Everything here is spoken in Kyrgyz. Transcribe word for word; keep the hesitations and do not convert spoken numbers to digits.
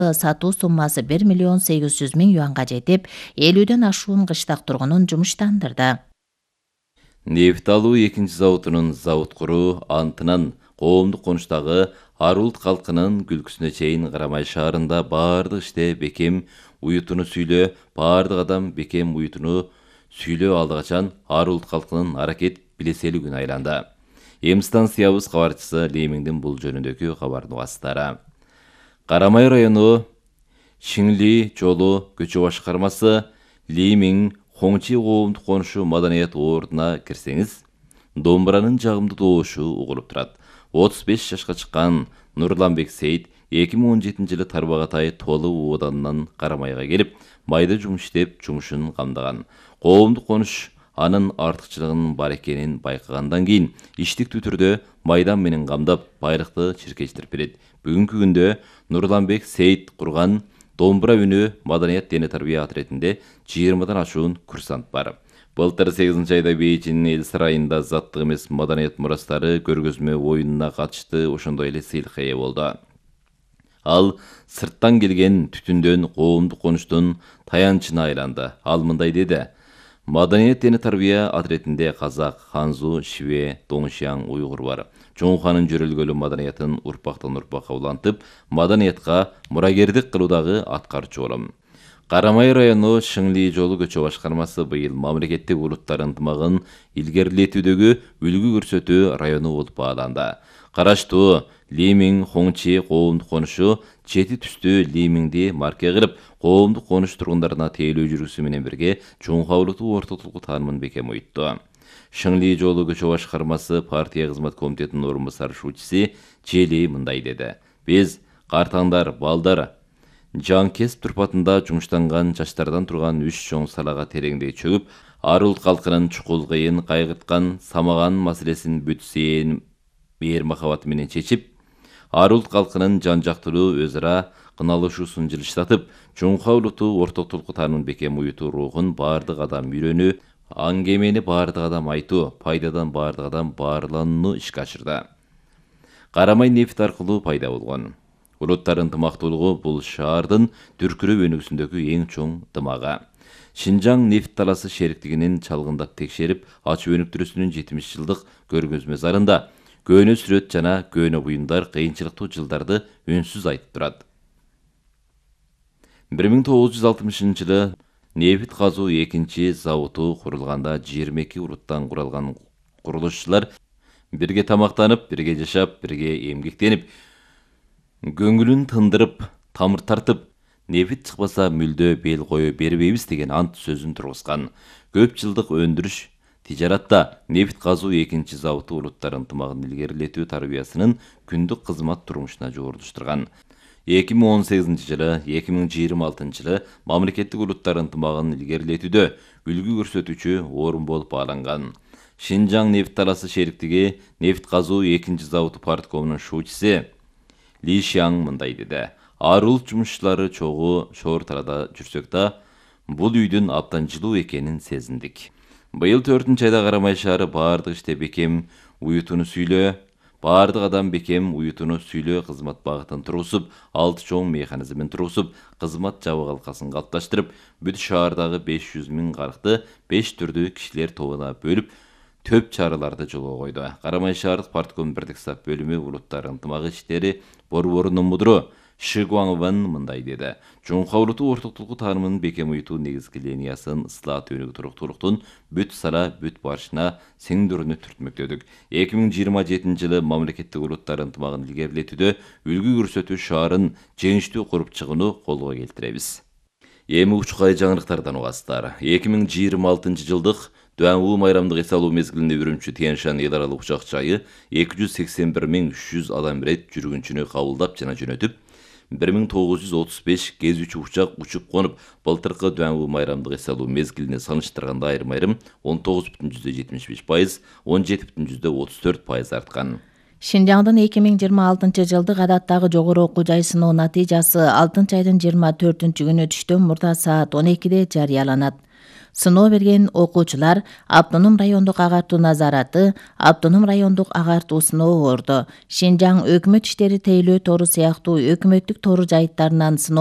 сатуу суммасы бир миллион сегиз жүз миң юанга жетип, элүүдөн ашуун кыштак тургунун жумуштандырды. Нефт алуу экинчи заводунун завод куруу антынан коомдук конуштагы Арулт калкынын күлкүсүнө чейин Карамай шаарында баардык иште бекем уютуну сүйлөө, баардык адам бекем уютуну сүйлөө алдыгачан Арулт калкынын аракет билеселигүн айланды. Эм станциябыз кабарчысы Леймиңдин бул жөнүндөгү кабарын угасыздар. Карамай району Шиңли жолу көчө башкармасы Леймиң Хоңчи коомдук конушу маданият ордуна кирсеңиз, домбуранын жагымдуу добушу угулуп турат. отуз беш жашка чыккан Нурланбек Сейит эки миң он жетинчи жылы Тарбагатай Толу ооданынан Карамайга келип, майда жумуш иштеп, жумушун камдаган. Коомдук конуш анын артыкчылыгынын бар экенин байкагандан кийин иштиктүү түрдө майдан менен камдап, байлыкты чиркештирип берет. Бүгүнкү күндө Нурланбек Сейит курган домбура үнү маданият дене тарбия отрядинде жыйырмадан ашуун курсант бар. Былтыр сегизинчи айда Бейжиңдин эл сарайында заттык эмес маданият мурастары көргөзмө оюнуна катышты, ошондой эле сыйлыкка ээ болду. Ал сырттан келген түтүндөн коомдук конуштун таянычына айланды. Ал мындай деди: маданият дене тарбия отрядинде казак, ханзу, шиве, доңшияң, уйгур бар. Жоңханын жөрөлгөлү маданиятын урпактан урпакка улантып, маданиятка мурагердик кылуудагы аткарчу болом. Карамай району Шиңли жолу көчө башкармасы быйыл мамлекеттик улуттар ынтымагын илгерилетүүдөгү үлгү көрсөтүү району болуп бааланды. Караштуу Леймиң Хоңчи коомдук конушу жети түстүү Леймиңди марке кылып, коомдук конуш тургундарына тейлөө жүргүсү менен бирге чоңка улуту ортотулку таанымын бекем уютту. Шиңли жолу көчө башкармасы партия кызмат комитетинин орун басар шуучуси Жели мындай деди: биз картаңдар, балдар, жан кесип турпатында жумуштанган жаштардан турган үч чоң салага тереңдей чөгүп, Арулт калкынын чукул кыйын кайгырткан самаган маселесин бүт сыйын мээр махабаты менен чечип, Арулт калкынын жан жактылуу өз ара кыналышуусун жылыштатып, жоңка улуту ортотулку таанымын бекем уютуу рухун баардык адам үйрөнүү, аңгемени баардык адам айтуу, пайдадан баардык адам баарланууну ишке ашырды. Карамай нефт аркылуу пайда болгон. Улуттар ынтымактуулугу бул шаардын дүркүрөп өнүгүүсүндөгү эң чоң дымагы. Шинжаң нефт таласы шериктигинин чалгындап текшерип, ачып өнүктүрүүсүнүн жетимиш жылдык көргөзмө зарында көөнө сүрөт жана көөнө буюмдар кыйынчылыктуу жылдарды үнсүз айтып турат. бир миң тогуз жүз алтымышынчы жылы нефт казуу экинчи заводу курулганда жыйырма эки уруттан куралган курулушчулар бирге тамактанып, бирге жашап, бирге эмгектенип, көңүлүн тындырып, тамыр тартып, нефт чыкпаса мүлдө бел кое бербейбиз деген ант сөзүн тургузган. Көп жылдык өндүрүш тижаратта нефт казуу экинчи заводу улуттар ынтымагын илгерилетүү тарбиясынын күндүк кызмат турмушуна жуурдуштурган. эки миң он сегизинчи жылы, эки миң жыйырма алтынчы жылы мамлекеттик улуттар ынтымагын илгерилетүүдө үлгү көрсөтүүчү орун болуп бааланган. Шинжаң нефт таласы шериктиги нефт казуу экинчи заводу парткомунун шуучуси Ли Шияң мындай деди: Арулт жумушчулары чогуу шоор талада жүрсөк да, бул үйдүн абдан жылуу экенин сезиндик. Быйыл төртүнчү айда Карамай шаары баардык иште бекем уютуну сүйлөө, баардык адам бекем уютуну сүйлөө кызмат багытын тургузуп, алты чоң механизмин тургузуп, кызмат жабык алкасын калыпташтырып, бүт шаардагы беш жүз миң карыкты беш түрдүү кишилер тобуна бөлүп, төп чараларды жолго койду. Карамай шаардык партком бирдик сап бөлүмү улуттар ынтымагы иштери борборунун мудру Шигуаңван мындай деди: жоңка улуту ортотулку таанымын бекем уютуу негизги линиясын ысылат өнүгүү туруктуулуктун бүт сара бүт барышына сиңдүүрүнү түртмөктөдүк. эки миң жыйырма жетинчи жылы мамлекеттик улуттар ынтымагын илгерилетүүдө үлгү көрсөтүү шаарын жеңиштүү куруп чыгууну колго келтиребиз. Эми учкай жаңырыктардан угасыздар. эки миң жыйырма алтынчы жылдык Дуан майрамдык эс алуу мезгилинде Үрүмчү Тянь-Шань эл аралык учак жайы эки жүз сексен бир миң үч жүз адам ирет жүргүнчүнү кабылдап жана жөнөтүп, бир миң тогуз жүз отуз беш кезүүчү учак учуп конуп, былтыркы Дуан майрамдык эс алуу мезгилине салыштырганда айрым-айрым он тогуз бүтүн жүздө жетимиш беш пайыз, он жети бүтүн жүздө отуз төрт пайыз арткан. Шинжаңдын эки миң жыйырма алтынчы жылдык адаттагы жогору окуу жай сыноо натыйжасы алтынчы айдын жыйырма төртүнчү күнү түштөн мурда саат он экиде жарыяланат. Сыноо берген окуучулар автоном райондук агартуу назараты, автоном райондук агартуу сыноо орду, Шинжаң өкмөт иштери тейлөө тору сыяктуу өкмөттүк тору жайыттарынан сыноо